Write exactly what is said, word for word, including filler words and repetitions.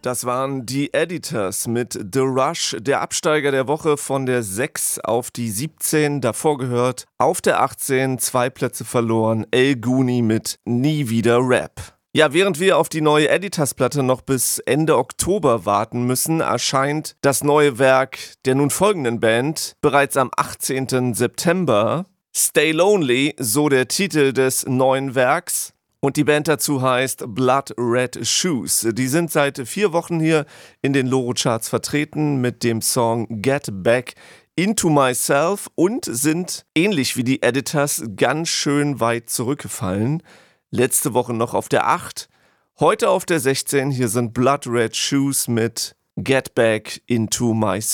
Das waren die Editors mit The Rush, der Absteiger der Woche von der sechs auf die siebzehn. Davor gehört auf der achtzehn, zwei Plätze verloren, El Guni mit Nie wieder Rap. Ja, während wir auf die neue Editors-Platte noch bis Ende Oktober warten müssen, erscheint das neue Werk der nun folgenden Band bereits am achtzehnten September. Stay Lonely, so der Titel des neuen Werks. Und die Band dazu heißt Blood Red Shoes. Die sind seit vier Wochen hier in den Loro-Charts vertreten mit dem Song Get Back Into Myself und sind, ähnlich wie die Editors, ganz schön weit zurückgefallen. Letzte Woche noch auf der acht, heute auf der sechzehn. Hier sind Blood Red Shoes mit Get Back Into Myself.